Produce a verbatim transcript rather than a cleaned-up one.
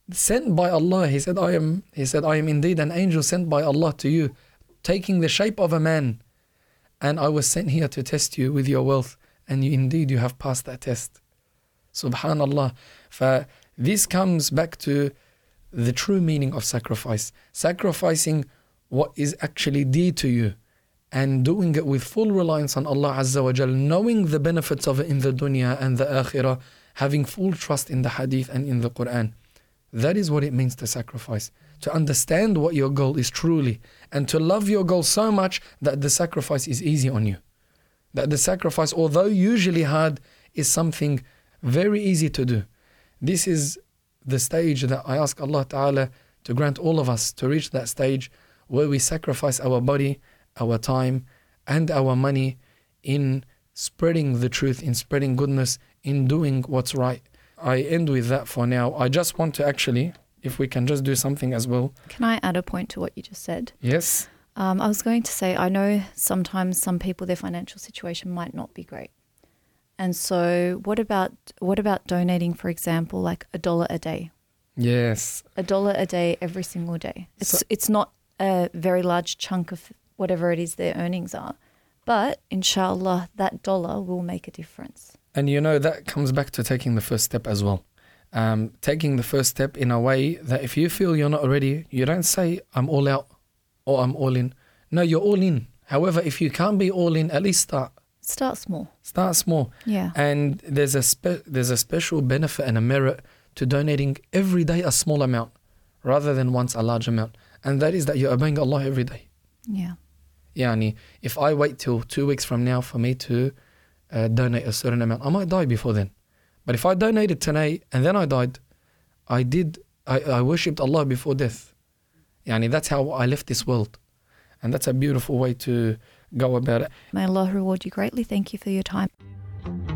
sent by Allah. He said, I am, he said, I am indeed an angel sent by Allah to you, taking the shape of a man. And I was sent here to test you with your wealth. And you, indeed, you have passed that test. Subhanallah. For this comes back to the true meaning of sacrifice. Sacrificing what is actually dear to you and doing it with full reliance on Allah Azza wa Jal, knowing the benefits of it in the dunya and the akhirah, having full trust in the hadith and in the Quran. That is what it means to sacrifice. To understand what your goal is truly and to love your goal so much that the sacrifice is easy on you. That the sacrifice, although usually hard, is something very easy to do. This is the stage that I ask Allah Ta'ala to grant all of us to reach that stage where we sacrifice our body, our time, and our money in spreading the truth, in spreading goodness, in doing what's right. I end with that for now. I just want to actually, if we can just do something as well. Can I add a point to what you just said? Yes. Um, I was going to say, I know sometimes some people, their financial situation might not be great. And so what about what about donating, for example, like a dollar a day? Yes. A dollar a day every single day. It's So- it's not a very large chunk of whatever it is their earnings are. But inshallah, that dollar will make a difference. And you know, that comes back to taking the first step as well. Um, taking the first step in a way that if you feel you're not ready, you don't say, I'm all out or I'm all in. No, you're all in. However, if you can't be all in, at least start. Start small. Start small. Yeah. And there's a spe- there's a special benefit and a merit to donating every day a small amount rather than once a large amount. And that is that you're obeying Allah every day. Yeah. Yani, if I wait till two weeks from now for me to uh, donate a certain amount, I might die before then. But if I donated today and then I died, I did, I, I worshipped Allah before death. Yani, that's how I left this world. And that's a beautiful way to go about it. May Allah reward you greatly. Thank you for your time.